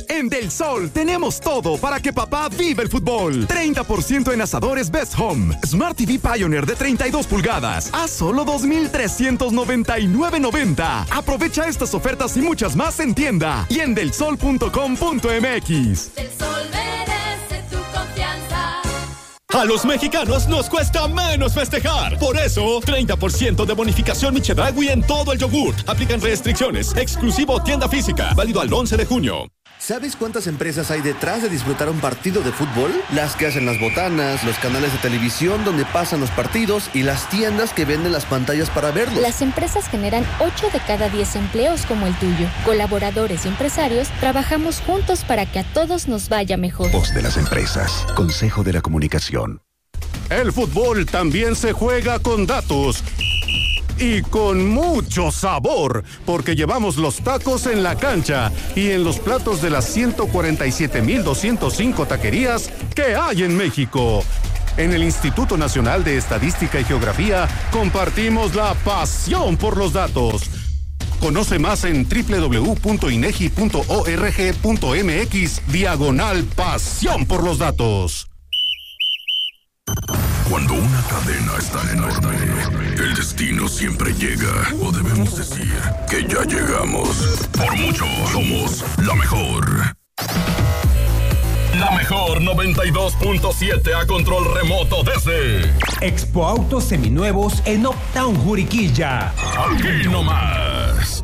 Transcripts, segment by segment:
En Del Sol tenemos todo para que papá viva el fútbol. 30% en asadores Best Home. Smart TV Pioneer de 32 pulgadas a solo $2,399.90. Aprovecha estas ofertas y muchas más en tienda y en delsol.com.mx. Del Sol merece tu confianza. A los mexicanos nos cuesta menos festejar. Por eso, 30% de bonificación Michedragui en todo el yogur. Aplican restricciones. Exclusivo tienda física. Válido al 11 de junio. ¿Sabes cuántas empresas hay detrás de disfrutar un partido de fútbol? Las que hacen las botanas, los canales de televisión donde pasan los partidos y las tiendas que venden las pantallas para verlos. Las empresas generan 8 de cada 10 empleos como el tuyo. Colaboradores y empresarios trabajamos juntos para que a todos nos vaya mejor. Voz de las empresas. Consejo de la Comunicación. El fútbol también se juega con datos. Y con mucho sabor, porque llevamos los tacos en la cancha y en los platos de las 147,205 taquerías que hay en México. En el Instituto Nacional de Estadística y Geografía compartimos la pasión por los datos. Conoce más en www.inegi.org.mx/pasión por los datos. Cuando una cadena es tan enorme, el destino siempre llega. O debemos decir que ya llegamos. Por mucho, somos la mejor. La mejor 92.7 a control remoto desde Expo Autos Seminuevos en Uptown Juriquilla. Aquí nomás.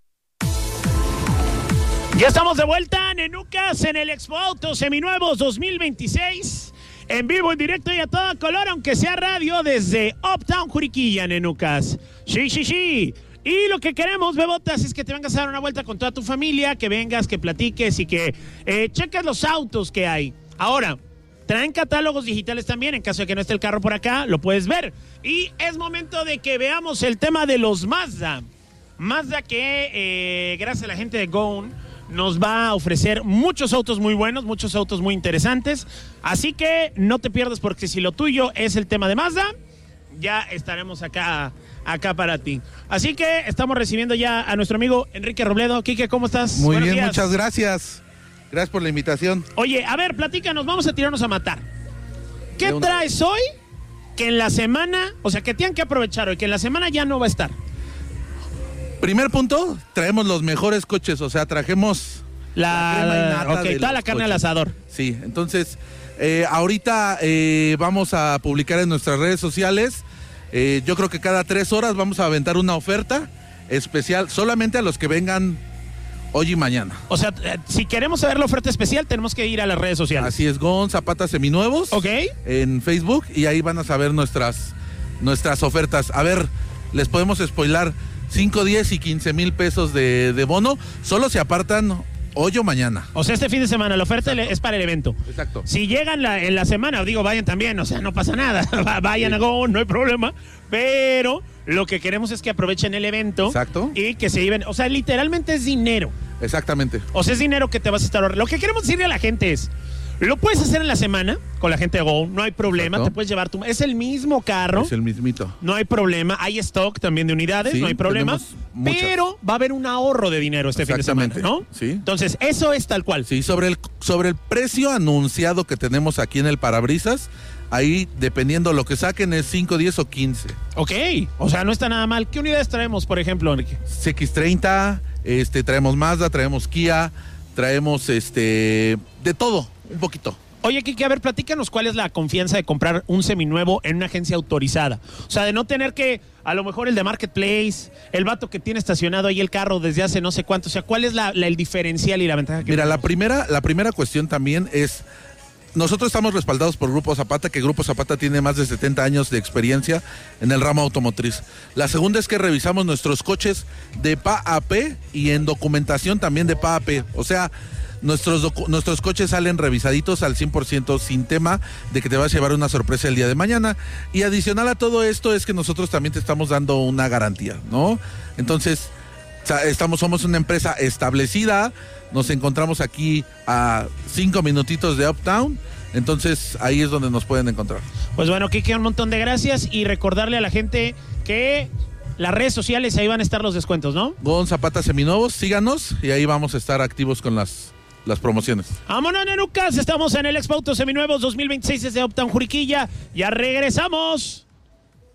Ya estamos de vuelta, Nenucas, en el Expo Autos Seminuevos 2026. En vivo, en directo y a todo color, aunque sea radio, desde Uptown Juriquilla, Nenucas. Sí. Y lo que queremos, Bebotas, es que te vengas a dar una vuelta con toda tu familia, que vengas, que platiques y que cheques los autos que hay. Ahora, traen catálogos digitales también, en caso de que no esté el carro por acá, lo puedes ver. Y es momento de que veamos el tema de los Mazda. Mazda que, gracias a la gente de Gone, nos va a ofrecer muchos autos muy buenos, muchos autos muy interesantes. Así que no te pierdas, porque si lo tuyo es el tema de Mazda, ya estaremos acá para ti. Así que estamos recibiendo ya a nuestro amigo Enrique Robledo. Quique, ¿cómo estás? Muy Buenos bien, días. muchas gracias. Gracias por la invitación. Oye, a ver, platícanos, vamos a tirarnos a matar. ¿Qué traes hoy que en la semana, o sea, que tienen que aprovechar hoy, que en la semana ya no va a estar? Primer punto, traemos los mejores coches, o sea, trajemos la crema y nata de toda la carne al asador. Sí, entonces, ahorita vamos a publicar en nuestras redes sociales, yo creo que cada 3 horas vamos a aventar una oferta especial solamente a los que vengan hoy y mañana. O sea, si queremos saber la oferta especial, tenemos que ir a las redes sociales. Así es, Gon Zapata Seminuevos. Ok. En Facebook, y ahí van a saber nuestras ofertas. A ver, les podemos spoilar 5, 10 y 15 mil pesos de bono, solo se apartan hoy o mañana. O sea, este fin de semana la oferta es para el evento. Exacto. Si llegan en la semana, digo, vayan también, o sea, no pasa nada. Vayan a Go, no hay problema. Pero lo que queremos es que aprovechen el evento. Exacto. Y que se lleven, o sea, literalmente es dinero. Exactamente. O sea, es dinero que te vas a estar ahorrando. Lo que queremos decirle a la gente es, lo puedes hacer en la semana con la gente de Go, no hay problema. Exacto. Te puedes llevar es el mismo carro. Es el mismito. No hay problema. Hay stock también de unidades, sí, no hay problema. Pero va a haber un ahorro de dinero este fin de semana, ¿no? Sí. Entonces, eso es tal cual. Sí, sobre el precio anunciado que tenemos aquí en el parabrisas, ahí, dependiendo lo que saquen, es 5, 10 o 15. Ok, o sea, no está nada mal. ¿Qué unidades traemos, por ejemplo, Enrique? CX-30, traemos Mazda, traemos Kia, traemos de todo, un poquito. Oye, Kiki, a ver, platícanos cuál es la confianza de comprar un seminuevo en una agencia autorizada. O sea, de no tener que, a lo mejor el de Marketplace, el vato que tiene estacionado ahí el carro desde hace no sé cuánto. O sea, ¿cuál es el diferencial y la ventaja que Mira, tenemos? la primera cuestión también es, nosotros estamos respaldados por Grupo Zapata, que Grupo Zapata tiene más de 70 años de experiencia en el ramo automotriz. La segunda es que revisamos nuestros coches de pa a pe y en documentación también de pa a pe. O sea, nuestros coches salen revisaditos al 100% sin tema de que te vas a llevar una sorpresa el día de mañana. Y adicional a todo esto es que nosotros también te estamos dando una garantía, ¿no? Entonces, somos una empresa establecida, nos encontramos aquí a 5 minutitos de Uptown, entonces ahí es donde nos pueden encontrar. Pues bueno, Kike, un montón de gracias y recordarle a la gente que las redes sociales, ahí van a estar los descuentos, ¿no? Gon Zapata Seminuevos, síganos y ahí vamos a estar activos con las las promociones. Vámonos, Nenucas. Estamos en el Expo Autos Seminuevos 2026 desde Uptown Juriquilla. Ya regresamos.